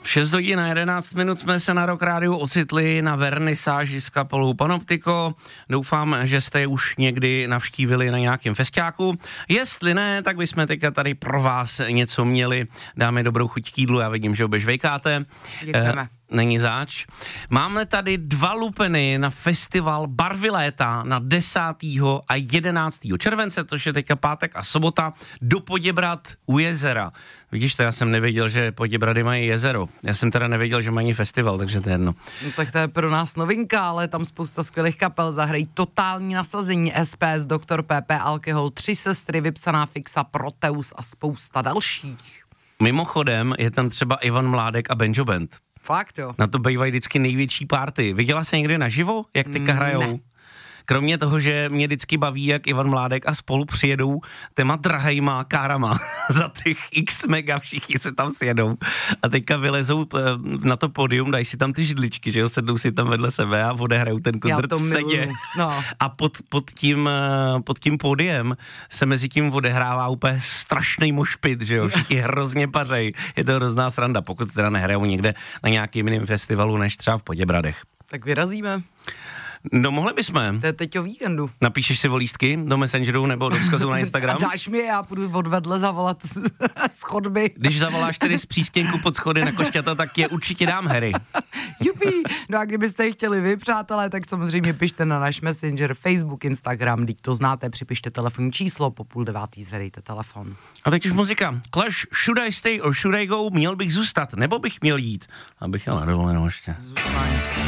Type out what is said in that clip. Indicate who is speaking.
Speaker 1: 6 hodin a 11 minut jsme se na Rock Rádiu ocitli na vernisáži s kapelou Panoptiko. Doufám, že jste už někdy navštívili na nějakém festiáku. Jestli ne, tak bychom teďka tady pro vás něco měli. Dáme dobrou chuť k jídlu, já vidím, že oběžvejkáte.
Speaker 2: Děkujeme.
Speaker 1: Není zač. Máme tady 2 lupeny na festival Barvy léta na 10. a 11. července, což je teďka pátek a sobota, do Poděbrad u jezera. Vidíš to, já jsem nevěděl, že Poděbrady mají jezero. Já jsem teda nevěděl, že mají festival, takže to je jedno.
Speaker 2: No, tak to je pro nás novinka, ale tam spousta skvělých kapel zahrají Totální nasazení, SPS, Dr. PP, Alkohol, 3 sestry, Vypsaná fixa, Proteus a spousta dalších.
Speaker 1: Mimochodem je tam třeba Ivan Mládek a Benjo Band.
Speaker 2: Fakt jo.
Speaker 1: Na to bývají vždycky největší party. Viděla jsi někdy naživo, jak teďka hrajou?
Speaker 2: Ne.
Speaker 1: Kromě toho, že mě vždycky baví, jak Ivan Mládek a spolu přijedou těma drahejma kárama za těch x mega, všichni se tam sjedou a teďka vylezou na to pódium, dají si tam ty židličky, že jo, sednou si tam vedle sebe a odehrajou ten koncert v sedě.
Speaker 2: No.
Speaker 1: A pod tím pódiem se mezi tím odehrává úplně strašný mošpit, že jo, všichni hrozně pařej, je to hrozná sranda, pokud teda nehrajou někde na nějakým jiným festivalu, než třeba v Poděbradech.
Speaker 2: Tak vyrazíme.
Speaker 1: No mohli bychom.
Speaker 2: To je teď o víkendu.
Speaker 1: Napíšeš si volístky do Messengeru nebo do vzkazu na Instagram?
Speaker 2: A dáš mi je, já půjdu odvedle zavolat z chodby.
Speaker 1: Když zavoláš tedy z přístěnku pod schody na Košťata, tak je určitě dám, Harry.
Speaker 2: Jupi. No a kdybyste ji chtěli vy, přátelé, tak samozřejmě pište na náš Messenger, Facebook, Instagram, když to znáte, připište telefonní číslo, po 8:30 zvedejte telefon.
Speaker 1: A teď už muzika. Clash, Should I Stay or Should I Go? Měl bych zůstat, nebo bych měl jít? Abych jel na dovolenou ještě.
Speaker 2: Zůstaň.